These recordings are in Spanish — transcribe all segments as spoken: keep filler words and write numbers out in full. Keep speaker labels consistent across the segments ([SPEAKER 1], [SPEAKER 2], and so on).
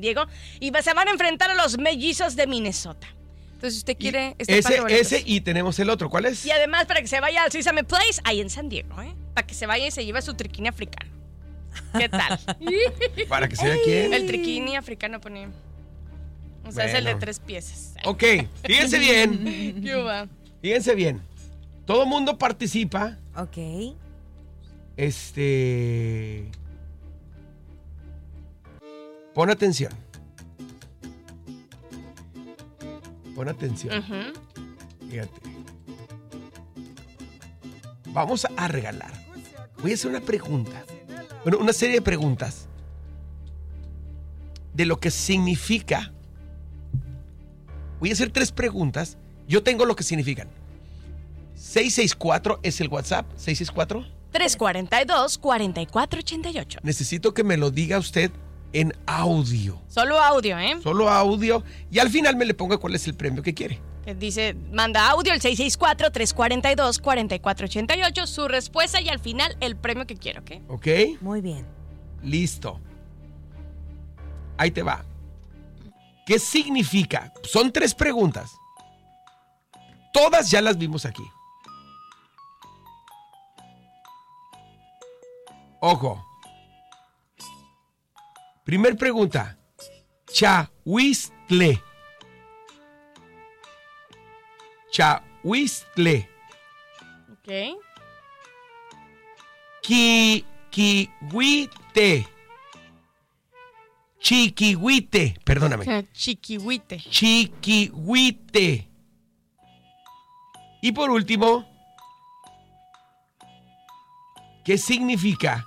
[SPEAKER 1] Diego. Y se van a enfrentar a los mellizos de Minnesota. Entonces, si usted quiere...
[SPEAKER 2] Este ese, ese y tenemos el otro. ¿Cuál es?
[SPEAKER 1] Y además, para que se vaya al Sesame Place, ahí en San Diego, ¿eh? Para que se vaya y se lleve su triquini africano. ¿Qué tal?
[SPEAKER 2] ¿Para que se vea quién?
[SPEAKER 1] El triquini africano pone... O sea, bueno. Es el de tres piezas.
[SPEAKER 2] Ok, fíjense bien.
[SPEAKER 1] ¿Qué va?
[SPEAKER 2] Fíjense bien. Todo mundo participa.
[SPEAKER 3] Ok.
[SPEAKER 2] Este... Pon atención. Pon atención. Uh-huh. Fíjate. Vamos a regalar. Voy a hacer una pregunta. Bueno, una serie de preguntas. De lo que significa. Voy a hacer tres preguntas. Yo tengo lo que significan. seis seis cuatro es el WhatsApp. seis seis cuatro.
[SPEAKER 1] tres cuatro dos, cuatro cuatro ocho ocho.
[SPEAKER 2] Necesito que me lo diga usted en audio.
[SPEAKER 1] Solo audio, ¿eh?
[SPEAKER 2] Solo audio. Y al final me le ponga cuál es el premio que quiere.
[SPEAKER 1] Dice, manda audio el seis seis cuatro, tres cuatro dos, cuatro cuatro ocho ocho, su respuesta y al final el premio que quiero, ¿ok?
[SPEAKER 2] ¿Ok?
[SPEAKER 3] Muy bien.
[SPEAKER 2] Listo. Ahí te va. ¿Qué significa? Son tres preguntas. Todas ya las vimos aquí. Ojo. Primer pregunta. Chahuistle. Chahuistle.
[SPEAKER 1] Ok.
[SPEAKER 2] Quiquihuite. Chiquihuite. Perdóname.
[SPEAKER 1] Chiquihuite.
[SPEAKER 2] Chiquihuite. Y por último, ¿qué significa?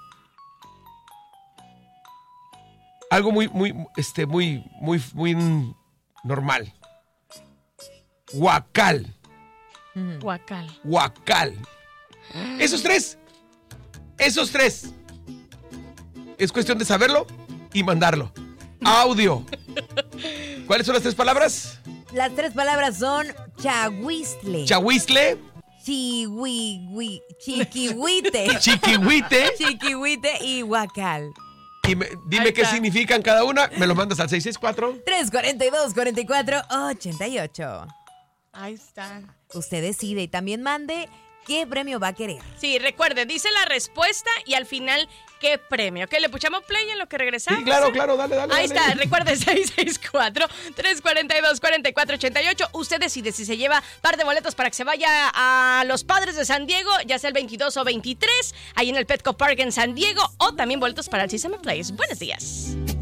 [SPEAKER 2] Algo muy, muy, este, muy, muy, muy normal. Huacal.
[SPEAKER 1] Huacal.
[SPEAKER 2] Huacal. Esos tres. Esos tres. Es cuestión de saberlo y mandarlo. Audio. ¿Cuáles son las tres palabras?
[SPEAKER 3] Las tres palabras son chahuistle.
[SPEAKER 2] Chahuistle.
[SPEAKER 3] Chihui, chiquihuite.
[SPEAKER 2] Chiquihuite.
[SPEAKER 3] Chiquihuite y huacal.
[SPEAKER 2] Y me, dime qué significan cada una. Me lo mandas al seis seis cuatro.
[SPEAKER 3] tres cuatro dos, cuatro cuatro ocho ocho.
[SPEAKER 1] Ahí está.
[SPEAKER 3] Usted decide y también mande qué premio va a querer.
[SPEAKER 1] Sí, recuerde, dice la respuesta y al final qué premio. ¿Qué? ¿Le puchamos play en lo que regresamos?
[SPEAKER 2] Sí, claro, claro, dale, dale.
[SPEAKER 1] Ahí
[SPEAKER 2] dale.
[SPEAKER 1] está, recuerde, seis seis cuatro, tres cuatro dos, cuatro cuatro ocho ocho. Usted decide si se lleva par de boletos para que se vaya a los Padres de San Diego, ya sea el veintidós o veintitrés, ahí en el Petco Park en San Diego, o también boletos para el Sesame Place. Buenos días.